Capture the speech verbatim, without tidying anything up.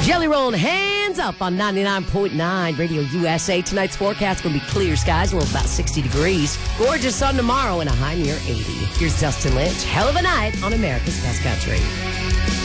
Jelly rolling hands up on ninety-nine point nine Radio U S A. Tonight's forecast going to be clear skies, a little about sixty degrees. Gorgeous sun tomorrow and a high near eighty. Here's Dustin Lynch. Hell of a night on America's Best Country.